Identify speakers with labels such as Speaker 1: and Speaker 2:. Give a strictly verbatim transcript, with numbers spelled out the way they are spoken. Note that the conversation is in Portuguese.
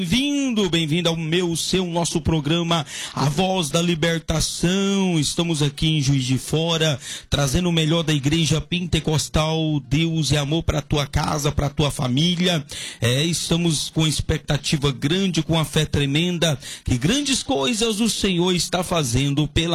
Speaker 1: Bem-vindo, bem-vindo ao meu, seu, nosso programa A Voz da Libertação. Estamos aqui em Juiz de Fora, trazendo o melhor da igreja pentecostal. Deus e amor para a tua casa, para a tua família. É, estamos com expectativa grande, com a fé tremenda, que grandes coisas o Senhor está fazendo pela